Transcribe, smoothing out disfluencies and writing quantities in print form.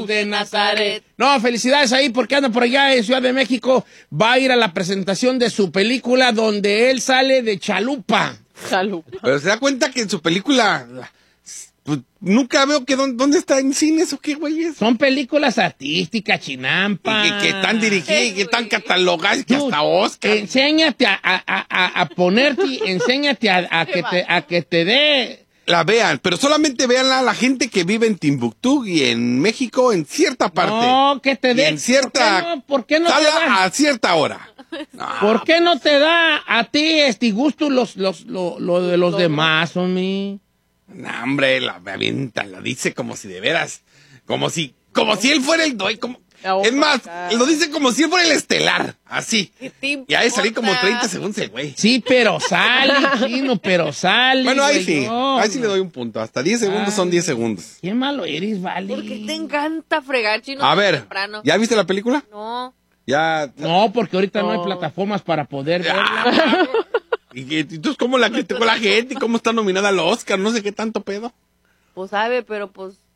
de Nazaret. No, felicidades ahí porque anda por allá en Ciudad de México. Va a ir a la presentación de su película donde él sale de chalupa. Pero se da cuenta que en su película... Pues nunca veo que dónde está en cines o qué, güey. Son películas artísticas, chinampa. Y que están dirigidas y que están catalogadas, que hasta Oscar. Enséñate a ponerte, enséñate a que te dé... La vean, pero solamente veanla a la gente que vive en Timbuktu y en México en cierta parte. No, que te dé... En cierta... ¿Por qué no te da? A cierta hora. No. ¿Por qué no te da a ti gusto lo de los demás, homie? No, hombre, la avienta, la dice como si de veras, como si él fuera el dueño, es más, lo dice como si él fuera el estelar, así. Y ahí salí como 30 segundos el güey. Sí, pero sale, chino, pero sale. Bueno, ahí sí, ahí sí le doy un punto, hasta 10 segundos son 10 segundos. Qué malo eres, vale. Porque te encanta fregar, chino. A ver, temprano. ¿ya viste la película? No. Ya. No, porque ahorita no hay plataformas para poder verla. ¿Y entonces cómo la criticó la gente? ¿Y cómo está nominada al Oscar? No sé qué tanto pedo. Pues sabe, pero pues